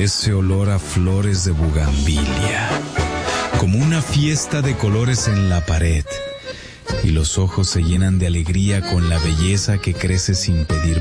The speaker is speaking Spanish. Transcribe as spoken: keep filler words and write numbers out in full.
ese olor a flores de bugambilia, como una fiesta de colores en la pared, y los ojos se llenan de alegría con la belleza que crece sin pedir